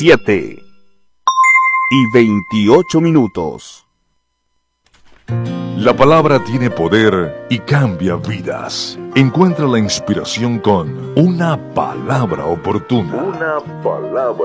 7:28. La palabra tiene poder y cambia vidas. Encuentra la inspiración con una palabra oportuna.